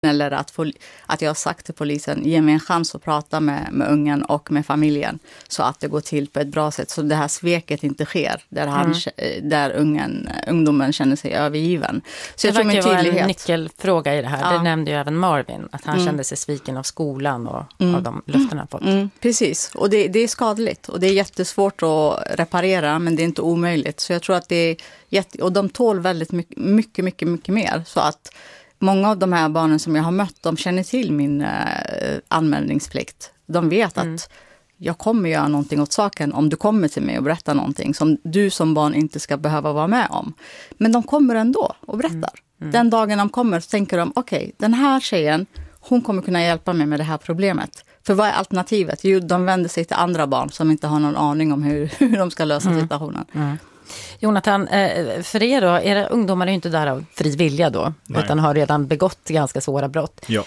Eller att jag har sagt till polisen, ge mig en chans att prata med ungen och med familjen. Så att det går till på ett bra sätt. Så det här sveket inte sker. Där ungdomen känner sig övergiven. Så det jag tror med vara tydlighet. En nyckelfråga i det här. Det nämnde ju även Marvin. Att han kände sig sviken av skolan och av de löften han fått. Precis. Och det är skadligt. Och det är jättesvårt att reparera. Men det är inte omöjligt. Så jag tror att det är och de tål väldigt mycket mer. Så att många av de här barnen som jag har mött, de känner till min anmälningsplikt. De vet att jag kommer göra någonting åt saken om du kommer till mig och berättar någonting som du som barn inte ska behöva vara med om. Men de kommer ändå och berättar. Den dagen de kommer så tänker de, okej, den här tjejen, hon kommer kunna hjälpa mig med det här problemet. För vad är alternativet? Jo, de vänder sig till andra barn som inte har någon aning om hur de ska lösa situationen. Jonathan, för er då, era ungdomar är ju inte där av fri vilja då, utan har redan begått ganska svåra brott. Ja.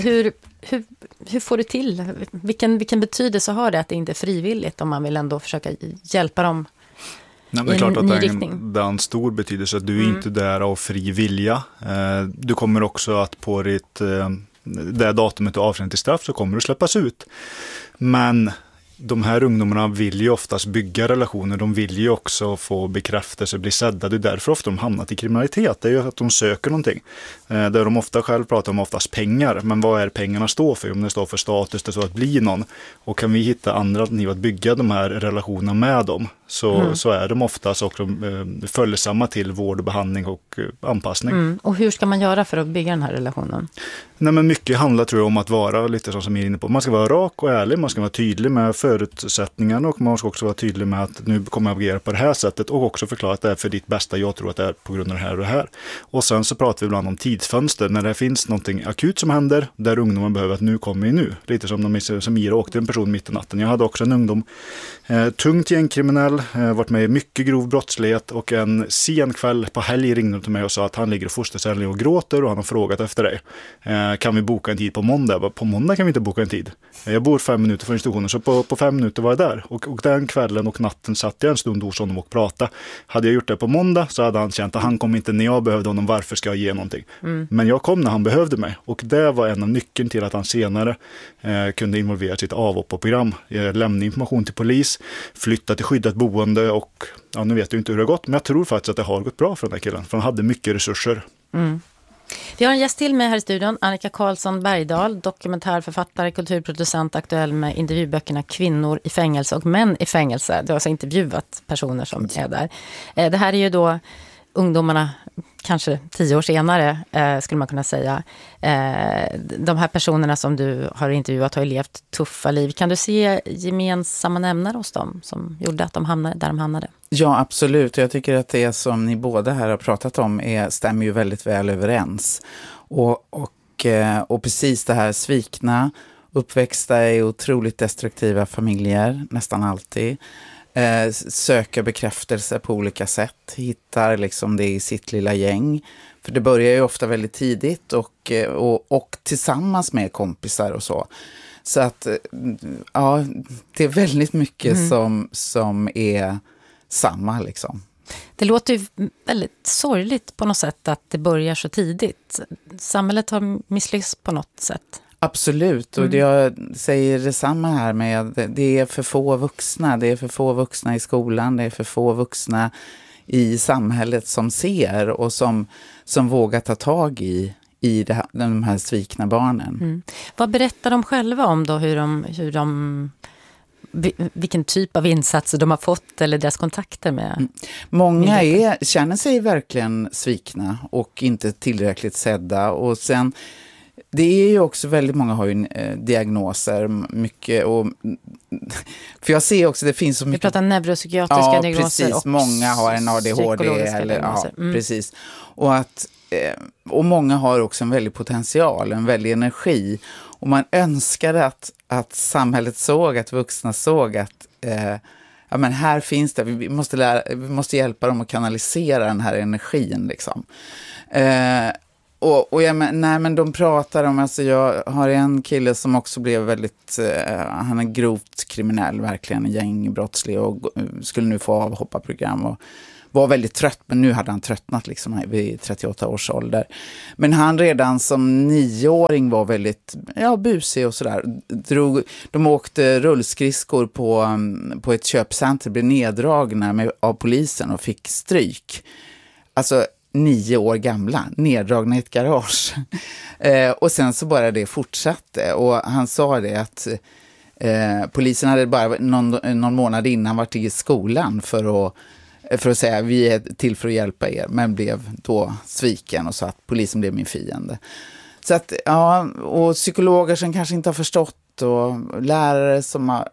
Hur får du till, vilken betydelse har det att det inte är frivilligt om man vill ändå försöka hjälpa dem? Nej, det är klart att det är en stor betydelse att du är inte där av fri vilja. Du kommer också att på det datumet du avtjänar till straff så kommer du släppas ut. Men de här ungdomarna vill ju oftast bygga relationer, de vill ju också få bekräftelse, bli sedda. Det är därför ofta de hamnat i kriminalitet, det är ju att de söker någonting. Där de ofta själv pratar om oftast pengar, men vad är pengarna står för? Om det står för status, det står att bli någon. Och kan vi hitta andra alternativ att bygga de här relationerna med dem, så är de oftast också följsamma till vård och behandling och anpassning. Och hur ska man göra för att bygga den här relationen? Nej, men mycket handlar tror jag om att vara lite som jag är inne på. Man ska vara rak och ärlig, man ska vara tydlig med förutsättningarna och man ska också vara tydlig med att nu kommer jag agera på det här sättet och också förklara att det är för ditt bästa, jag tror att det är på grund av det här och det här. Och sen så pratar vi ibland om tidsfönster, när det finns någonting akut som händer där ungdomen behöver att nu kommer vi nu. Lite som Ira åkte en person mitt i natten. Jag hade också en ungdom, tungt gängkriminell, varit med i mycket grov brottslighet och en sen kväll på helg ringde till mig och sa att han ligger i fosterställning och gråter och han har frågat efter dig. Kan vi boka en tid på måndag? På måndag kan vi inte boka en tid. Jag bor 5 minuter från institutionen, så på 5 minuter var jag där. Och den kvällen och natten satt jag en stund hos honom och pratade. Hade jag gjort det på måndag så hade han känt att han kom inte när jag behövde honom, varför ska jag ge någonting? Men jag kom när han behövde mig. Och det var en av nyckeln till att han senare kunde involvera sitt avhopparprogram. Lämna information till polis, flytta till skyddat boende och nu vet jag inte hur det har gått, men jag tror faktiskt att det har gått bra för den här killen. För han hade mycket resurser. Vi har en gäst till med här i studion, Annika Karlsson Bergdahl, dokumentärförfattare, kulturproducent, aktuell med intervjuböckerna Kvinnor i fängelse och Män i fängelse. Du har alltså intervjuat personer som är där. Det här är ju då ungdomarna kanske 10 år senare, skulle man kunna säga. De här personerna som du har intervjuat har ju levt tuffa liv. Kan du se gemensamma nämnare hos dem som gjorde att de hamnade där de hamnade? Ja, absolut. Jag tycker att det som ni båda här har pratat om stämmer ju väldigt väl överens. Och precis det här svikna, uppväxta i otroligt destruktiva familjer, nästan alltid. Söker bekräftelse på olika sätt, hittar liksom det i sitt lilla gäng. För det börjar ju ofta väldigt tidigt och tillsammans med kompisar och så. Så att ja, det är väldigt mycket som är samma liksom. Det låter ju väldigt sorgligt på något sätt att det börjar så tidigt. Samhället har misslyckats på något sätt. Absolut, och jag säger detsamma här med det är för få vuxna. Det är för få vuxna i skolan, det är för få vuxna i samhället som ser och som vågar ta tag i de här svikna barnen. Vad berättar de själva om då, vilken typ av insatser de har fått eller deras kontakter med? Många känner sig verkligen svikna och inte tillräckligt sedda. Och sen, det är ju också väldigt många har ju diagnoser, mycket. För jag ser också, det finns så mycket. Vi pratar neuropsykiatriska diagnoser. Precis, många har en ADHD. Precis. Och många har också en väldig potential, en väldig energi. Och man önskar att samhället såg, att vuxna såg att men här finns det, vi måste hjälpa dem att kanalisera den här energin liksom. Men de pratar om, alltså jag har en kille som också blev väldigt, han är grovt kriminell, verkligen gängbrottslig och skulle nu få avhopparprogram och var väldigt trött, men nu hade han tröttnat liksom vid 38 års ålder. Men han redan som 9-åring var väldigt busig och sådär. De åkte rullskridskor på ett köpcenter, blev neddragna av polisen och fick stryk. Alltså 9 år gamla, neddragna i ett garage. Och sen så bara det fortsatte. Och han sa det att polisen hade bara någon månad innan varit i skolan för att säga vi är till för att hjälpa er, men blev då sviken och sa att polisen blev min fiende. Så att, och psykologer som kanske inte har förstått och lärare som har,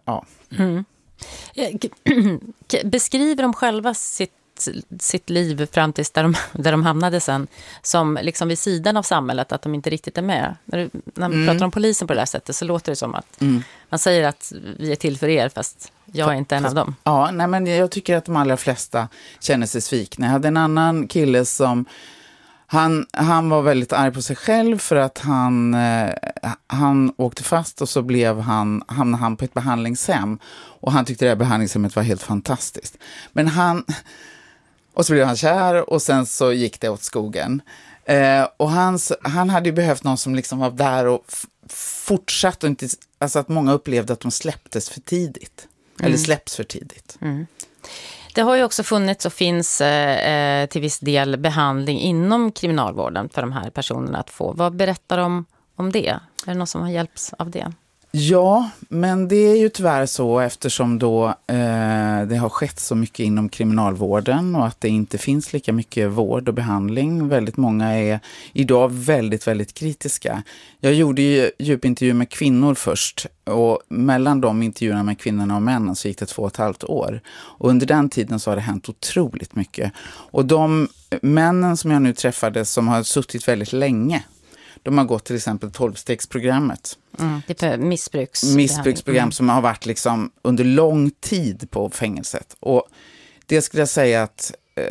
Beskriver de själva sitt liv fram tills där de hamnade sen som liksom vid sidan av samhället, att de inte riktigt är med. När man pratar om polisen på det här sättet så låter det som att man säger att vi är till för er, fast jag är inte en av dem. Ja, nej, men jag tycker att de allra flesta känner sig svikna. Jag hade en annan kille som han var väldigt arg på sig själv för att han åkte fast och så hamnade han på ett behandlingshem och han tyckte det här behandlingshemmet var helt fantastiskt. Men och så blev han kär och sen så gick det åt skogen. Och han hade ju behövt någon som liksom var där och fortsatt och inte, alltså att många upplevde att de släpptes för tidigt. Eller släpps för tidigt. Mm. Det har ju också funnits och finns till viss del behandling inom kriminalvården för de här personerna att få. Vad berättar de om det? Är det någon som har hjälpts av det? Ja, men det är ju tyvärr så eftersom då det har skett så mycket inom kriminalvården och att det inte finns lika mycket vård och behandling. Väldigt många är idag väldigt, väldigt kritiska. Jag gjorde ju djupintervju med kvinnor först och mellan de intervjuerna med kvinnorna och männen så gick det 2,5 år. Och under den tiden så har det hänt otroligt mycket. Och de männen som jag nu träffade som har suttit väldigt länge, de har gått till exempel 12-stegsprogrammet. Det är missbruksprogram som har varit liksom under lång tid på fängelset. Och det skulle jag säga att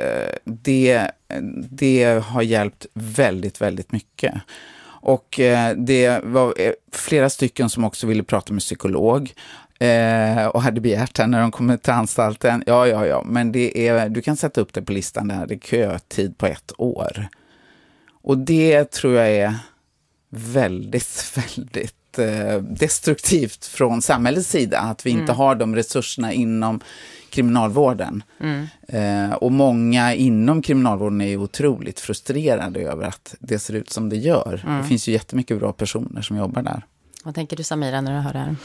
det har hjälpt väldigt, väldigt mycket. Och det var flera stycken som också ville prata med psykolog och hade begärt det när de kommer till anstalten. Ja, men du kan sätta upp det på listan där. Det är kötid på 1 år. Och det tror jag är väldigt, väldigt destruktivt från samhällets sida att vi inte har de resurserna inom kriminalvården. Och många inom kriminalvården är ju otroligt frustrerade över att det ser ut som det gör. Det finns ju jättemycket bra personer som jobbar där. Vad tänker du, Samira, när du hör det här?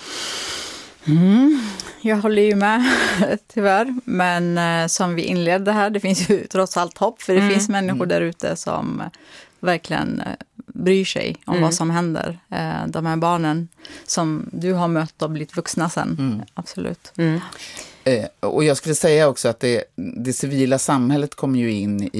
Jag håller ju med, tyvärr. Men som vi inledde här, det finns ju trots allt hopp. För det finns människor där ute som verkligen bryr sig om vad som händer. De här barnen som du har mött och blivit vuxna sen. Absolut. Och jag skulle säga också att det civila samhället kommer ju in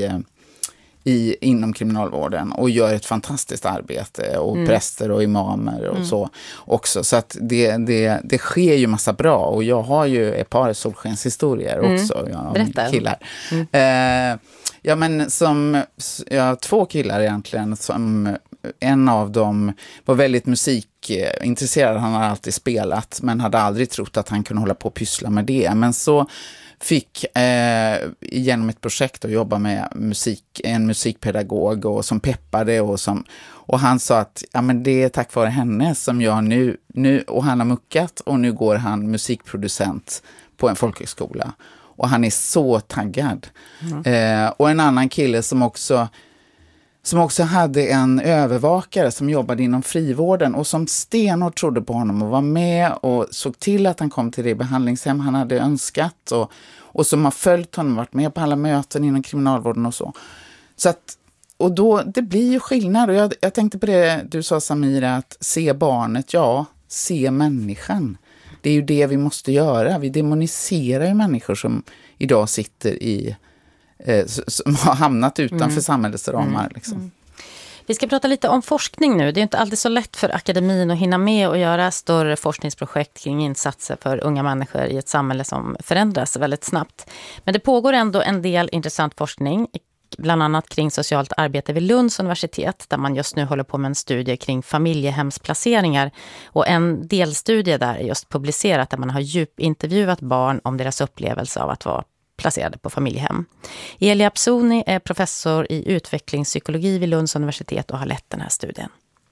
inom kriminalvården och gör ett fantastiskt arbete och präster och imamer och så också. Så att det sker ju massa bra och jag har ju ett par solskenshistorier också. Berätta. Killar. Ja, men jag har 2 killar egentligen. En av dem var väldigt musikintresserad. Han har alltid spelat men hade aldrig trott att han kunde hålla på och pyssla med det. Men så fick genom ett projekt att jobba med en musikpedagog och som peppade och han sa att men det är tack vare henne som jag nu och han har muckat och nu går han musikproducent på en folkhögskola. Och han är så taggad. Och en annan kille som också hade en övervakare som jobbade inom frivården och som stenhårt trodde på honom och var med och såg till att han kom till det behandlingshem han hade önskat och som har följt honom, varit med på alla möten inom kriminalvården och så. Så att, och då, det blir ju skillnad och jag tänkte på det du sa, Samira, att se barnet, se människan. Det är ju det vi måste göra. Vi demoniserar ju människor som idag sitter som har hamnat utanför samhällets ramar. Liksom. Vi ska prata lite om forskning nu. Det är inte alltid så lätt för akademin att hinna med och göra större forskningsprojekt kring insatser för unga människor i ett samhälle som förändras väldigt snabbt. Men det pågår ändå en del intressant forskning, bland annat kring socialt arbete vid Lunds universitet, där man just nu håller på med en studie kring familjehemsplaceringar. Och en delstudie där är just publicerat där man har djupintervjuat barn om deras upplevelse av att vara placerade på familjehem. Elia Psoni är professor i utvecklingspsykologi vid Lunds universitet och har lett den här studien.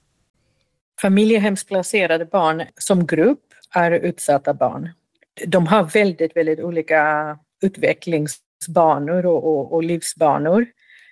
Familjehemsplacerade barn som grupp är utsatta barn. De har väldigt, väldigt olika utvecklingsbanor och livsbanor.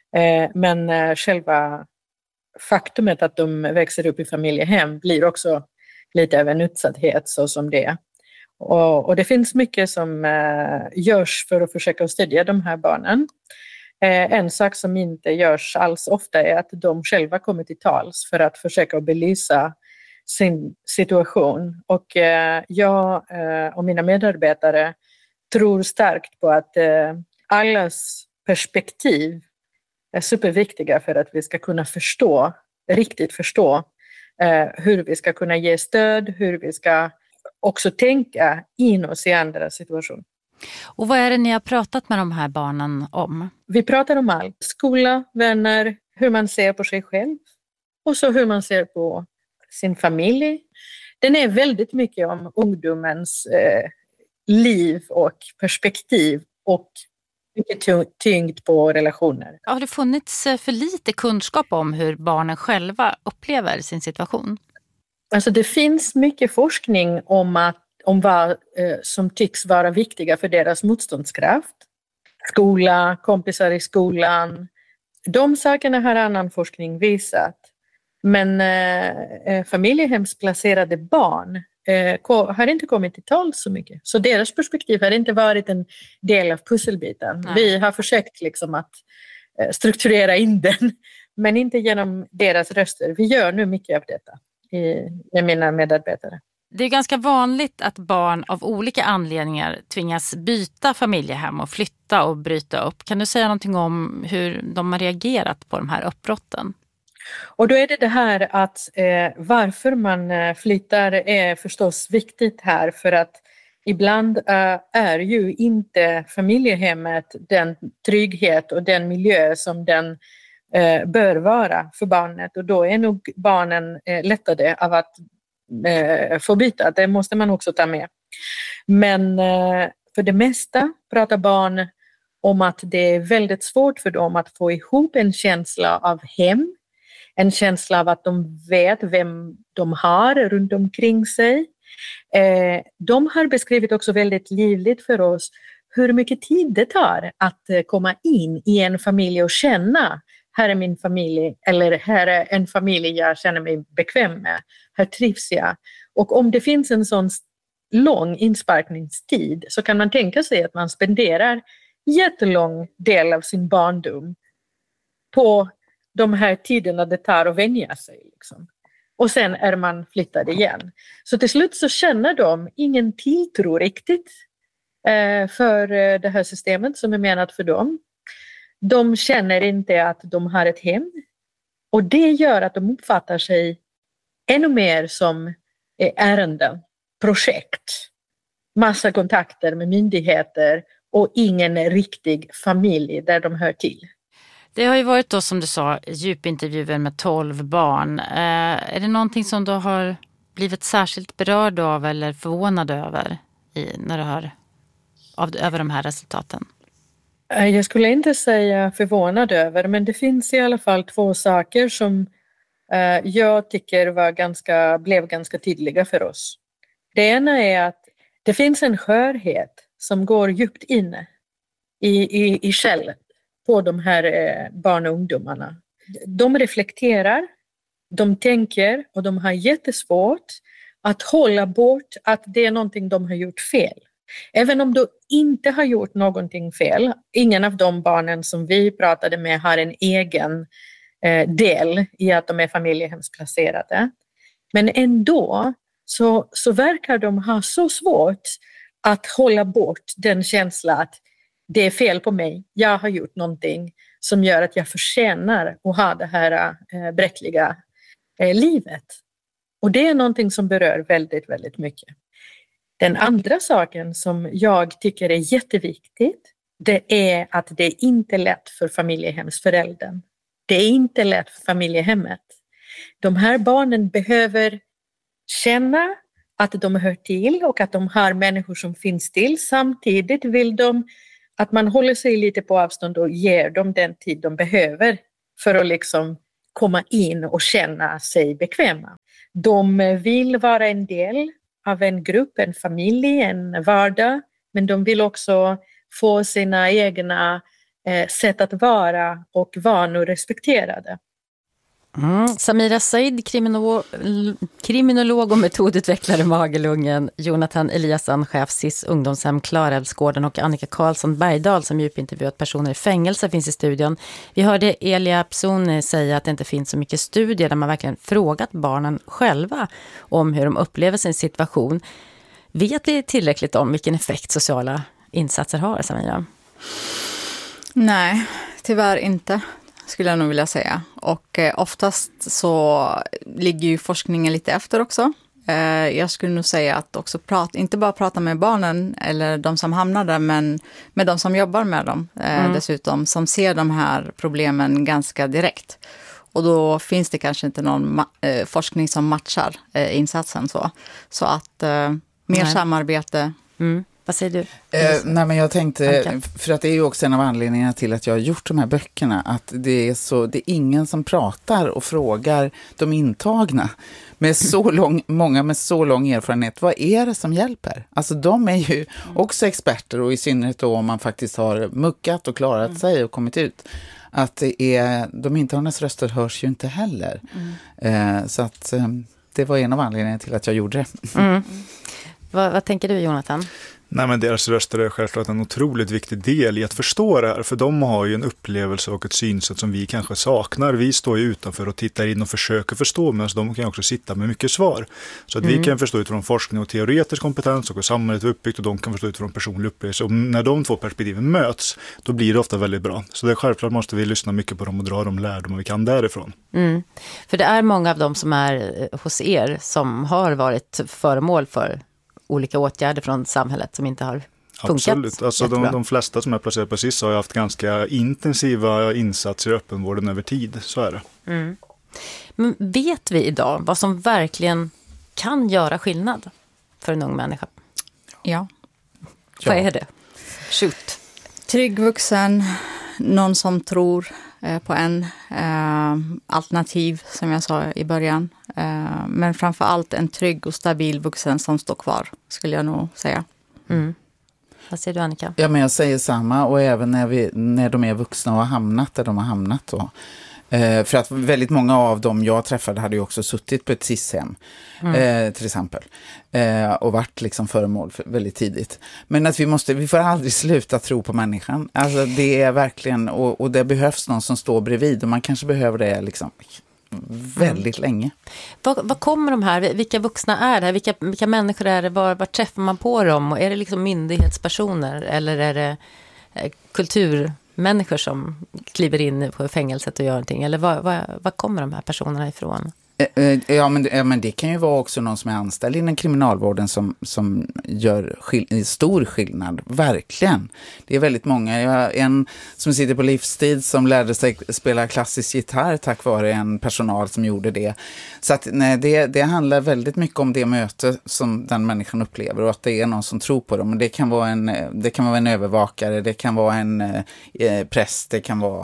Men själva faktumet att de växer upp i familjehem blir också lite av en utsatthet så som det. Och det finns mycket som görs för att försöka stödja de här barnen. En sak som inte görs alls ofta är att de själva kommer till tals för att försöka belysa sin situation. Och jag och mina medarbetare tror starkt på att allas perspektiv är superviktiga för att vi ska kunna riktigt förstå hur vi ska kunna ge stöd, hur vi ska också tänka in oss i andra situationer. Och vad är det ni har pratat med de här barnen om? Vi pratar om allt. Skola, vänner, hur man ser på sig själv och så hur man ser på sin familj. Den är väldigt mycket om ungdomens liv och perspektiv och mycket tyngd på relationer. Har det funnits för lite kunskap om hur barnen själva upplever sin situation? Alltså det finns mycket forskning om vad som tycks vara viktiga för deras motståndskraft. Skola, kompisar i skolan. De sakerna har annan forskning visat. Men familjehemsplacerade barn har inte kommit till tal så mycket. Så deras perspektiv har inte varit en del av pusselbiten. Nej. Vi har försökt liksom att strukturera in den, men inte genom deras röster. Vi gör nu mycket av detta med mina medarbetare. Det är ganska vanligt att barn av olika anledningar tvingas byta familjehem och flytta och bryta upp. Kan du säga någonting om hur de har reagerat på de här uppbrotten? Och då är det här att varför man flyttar är förstås viktigt här, för att ibland är ju inte familjehemmet den trygghet och den miljö som den bör vara för barnet, och då är nog barnen lättade av att få byta. Det måste man också ta med. Men för det mesta pratar barn om att det är väldigt svårt för dem att få ihop en känsla av hem, en känsla av att de vet vem de har runt omkring sig. De har beskrivit också väldigt livligt för oss hur mycket tid det tar att komma in i en familj och känna: här är min familj, eller här är en familj jag känner mig bekväm med, här trivs jag. Och om det finns en sån lång insparkningstid så kan man tänka sig att man spenderar jättelång del av sin barndom på de här tiderna det tar att vänja sig. Liksom. Och sen är man flyttad igen. Så till slut så känner de ingen tilltro riktigt för det här systemet som är menat för dem. De känner inte att de har ett hem. Och det gör att de uppfattar sig ännu mer som ärenden, projekt. Massa kontakter med myndigheter och ingen riktig familj där de hör till. Det har ju varit då, som du sa, djupintervjuer med 12 barn. Är det någonting som du har blivit särskilt berörd av eller förvånad över när du hör över de här resultaten? Jag skulle inte säga förvånad över, men det finns i alla fall 2 saker som jag tycker blev ganska tydliga för oss. Det ena är att det finns en skörhet som går djupt inne i själen på de här barn och ungdomarna. De reflekterar, de tänker och de har jättesvårt att hålla bort att det är någonting de har gjort fel. Även om de inte har gjort någonting fel, ingen av de barnen som vi pratade med har en egen del i att de är familjehemsplacerade. Men ändå så verkar de ha så svårt att hålla bort den känslan att det är fel på mig, jag har gjort någonting som gör att jag förtjänar att ha det här bräckliga livet. Och det är någonting som berör väldigt, väldigt mycket. Den andra saken som jag tycker är jätteviktigt, det är att det inte är lätt för familjehemsföräldern. Det är inte lätt för familjehemmet. De här barnen behöver känna att de hör till och att de har människor som finns till. Samtidigt vill de att man håller sig lite på avstånd och ger dem den tid de behöver för att liksom komma in och känna sig bekväma. De vill vara en del av en grupp, en familj, en vardag, men de vill också få sina egna sätt att vara och vanor respekterade. Samira Said, kriminolog och metodutvecklare Magelungen, Jonathan Eliasson, chef SIS ungdomshem Klarälvsgården och Annika Karlsson Bergdahl som djupintervjuat personer i fängelse finns i studion. Vi hörde Elia Psoni säga att det inte finns så mycket studier där man verkligen frågat barnen själva om hur de upplever sin situation. Vet vi tillräckligt om vilken effekt sociala insatser har, Samira? Nej, tyvärr inte, skulle jag nog vilja säga. Och oftast så ligger ju forskningen lite efter också. Jag skulle nog säga att också inte bara prata med barnen eller de som hamnar där, men med de som jobbar med dem dessutom, som ser de här problemen ganska direkt. Och då finns det kanske inte någon forskning som matchar insatsen så. Så att mer samarbete. Vad säger du? Nej, men jag tänkte, för att det är ju också en av anledningarna till att jag har gjort de här böckerna, att det är ingen som pratar och frågar de intagna med många med så lång erfarenhet. Vad är det som hjälper? Alltså de är ju också experter, och i synnerhet då om man faktiskt har muckat och klarat sig och kommit ut. Att de intagnas röster hörs ju inte heller. Så att det var en av anledningarna till att jag gjorde det. Vad tänker du, Jonathan? Nej, men deras röster är självklart en otroligt viktig del i att förstå det här. För de har ju en upplevelse och ett synsätt som vi kanske saknar. Vi står ju utanför och tittar in och försöker förstå, men de kan också sitta med mycket svar. Så att vi kan förstå utifrån forskning och teoretisk kompetens och samhället är uppbyggt, och de kan förstå utifrån personlig upplevelse. Och när de två perspektiven möts, då blir det ofta väldigt bra. Så det är självklart måste vi lyssna mycket på dem och dra de lärdomar vi kan därifrån. För det är många av dem som är hos er som har varit föremål för olika åtgärder från samhället som inte har funkat. Absolut. Alltså de flesta som är placerade på SIS har ju haft ganska intensiva insatser i öppenvården över tid. Så är det. Men vet vi idag vad som verkligen kan göra skillnad för en ung människa? Ja. Vad är det? Shoot. Trygg vuxen, någon som tror på en, alternativ som jag sa i början. Men framför allt en trygg och stabil vuxen som står kvar, skulle jag nog säga. Vad säger du, Annika? Ja, men jag säger samma, och även när de är vuxna och har hamnat där de har hamnat då. För att väldigt många av dem jag träffade hade ju också suttit på ett SIS-hem till exempel, och varit liksom föremål för väldigt tidigt. Men att vi får aldrig sluta tro på människan. Alltså det är verkligen, och det behövs någon som står bredvid, och man kanske behöver det liksom väldigt länge. Vad kommer de här, vilka vuxna är det? Vilka människor är det? Var träffar man på dem? Och är det liksom myndighetspersoner eller är det kulturmänniskor som kliver in på fängelset och gör någonting? Eller var kommer de här personerna ifrån? Ja, men det kan ju vara också någon som är anställd inom kriminalvården som gör stor skillnad. Verkligen. Det är väldigt många. Jag har en som sitter på livstid som lärde sig spela klassisk gitarr tack vare en personal som gjorde det. Så att nej, det handlar väldigt mycket om det möte som den människan upplever, och att det är någon som tror på dem. Och det kan vara en övervakare, det kan vara en präst, det kan vara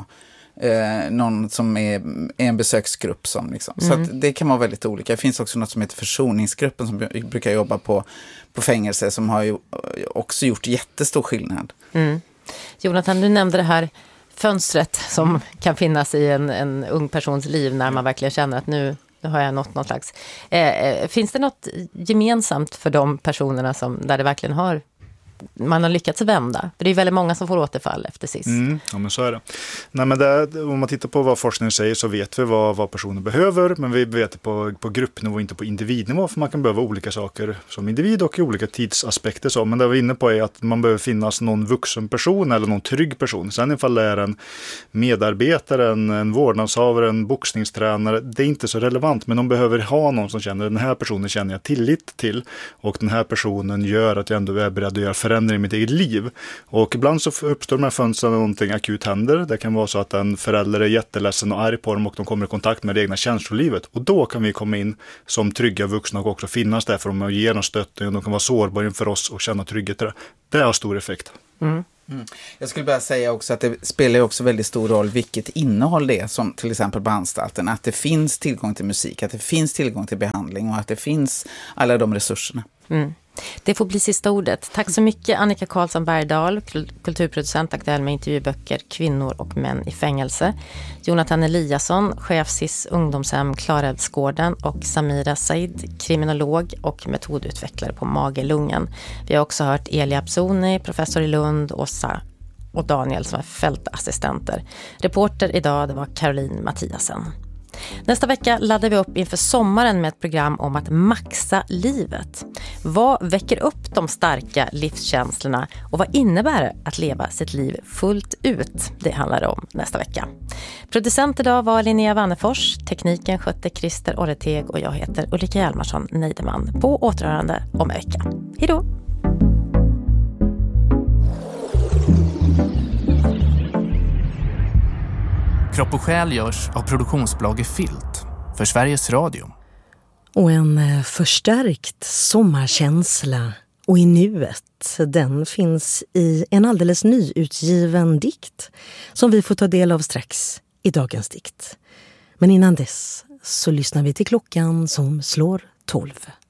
någon som är en besöksgrupp som liksom. Så att det kan vara väldigt olika. Det finns också något som heter försoningsgruppen som brukar jobba på fängelse, som har ju också gjort jättestor skillnad. Jonathan, du nämnde det här fönstret som kan finnas i en ung persons liv när man verkligen känner att nu har jag nått någon slags. Finns det något gemensamt för de personerna där det verkligen man har lyckats vända? För det är väldigt många som får återfall efter SIS. Ja, men så är det. Nej, men om man tittar på vad forskningen säger så vet vi vad personer behöver, men vi vet det på gruppnivå, inte på individnivå, för man kan behöva olika saker som individ och i olika tidsaspekter. Så. Men det vi är inne på är att man behöver finnas någon vuxen person eller någon trygg person. Sen ifall det är en medarbetare, en vårdnadshavare, en boxningstränare, det är inte så relevant, men de behöver ha någon som känner den här personen känner jag tillit till, och den här personen gör att jag ändå är beredd att göra förändring i mitt eget liv. Och ibland så uppstår de här fönstren när någonting akut händer. Det kan vara så att en förälder är jätteledsen och arg på dem och de kommer i kontakt med det egna känslolivet. Och då kan vi komma in som trygga vuxna och också finnas där för dem och ge dem stöttning. De kan vara sårbara inför oss och känna trygghet. Det har stor effekt. Jag skulle bara säga också att det spelar också väldigt stor roll vilket innehåll det är, som till exempel på anstalten. Att det finns tillgång till musik, att det finns tillgång till behandling och att det finns alla de resurserna. Det får bli sista ordet. Tack så mycket Annika Karlsson Bergdahl, kulturproducent aktuell med intervjuböcker Kvinnor och män i fängelse. Jonathan Eliasson, chef SIS ungdomshem Klarälvsgården och Samira Said, kriminolog och metodutvecklare på Magelungen. Vi har också hört Elia Psoni, professor i Lund, Åsa och Daniel som är fältassistenter. Reporter idag det var Caroline Mattiasen. Nästa vecka laddar vi upp inför sommaren med ett program om att maxa livet. Vad väcker upp de starka livskänslorna och vad innebär det att leva sitt liv fullt ut? Det handlar det om nästa vecka. Producent idag var Linnea Wannefors, tekniken skötte Christer Orreteg och jag heter Ulrika Hjalmarsson Neideman. På återhörande om en vecka. Hej då! Kropp och själ görs av produktionsbolaget Filt för Sveriges Radio. Och en förstärkt sommarkänsla och i nuet, den finns i en alldeles nyutgiven dikt som vi får ta del av strax i dagens dikt. Men innan dess så lyssnar vi till klockan som slår 12.